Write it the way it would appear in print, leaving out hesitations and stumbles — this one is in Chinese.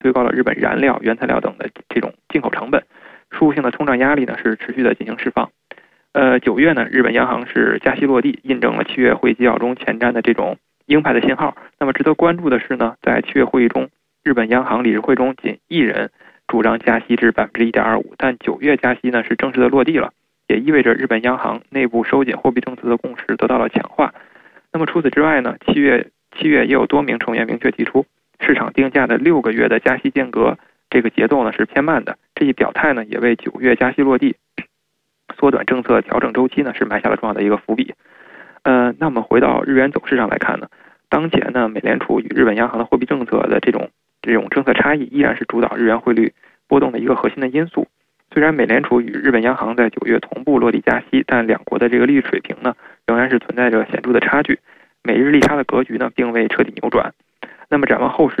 推高了日本燃料、原材料等的这种进口成本，输入性的通胀压力呢是持续的进行释放。9月呢，日本央行是加息落地，印证了7月会议纪要中前瞻的这种鹰派的信号。那么值得关注的是呢，在7月会议中，日本央行理事会中仅一人主张加息至1.25%，但9月加息呢是正式的落地了，也意味着日本央行内部收紧货币政策的共识得到了强化。那么除此之外呢，七月也有多名成员明确提出，市场定价的6个月的加息间隔这个节奏呢是偏慢的。这一表态呢也为9月加息落地、缩短政策调整周期呢是埋下了重要的一个伏笔。那么回到日元走势上来看呢，当前呢美联储与日本央行的货币政策的这种政策差异依然是主导日元汇率波动的一个核心的因素。虽然美联储与日本央行在9月同步落地加息，但两国的这个利率水平呢仍然是存在着显著的差距，美日利差的格局呢并未彻底扭转。那么展望后市